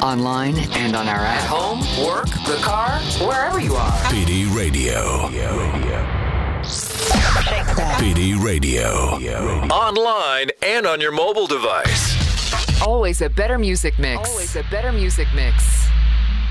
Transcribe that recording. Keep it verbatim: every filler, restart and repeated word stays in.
online, and on our app. At home, work, the car, wherever you are. P D Radio. P D Radio. Online and on your mobile device. Always a better music mix. Always a better music mix.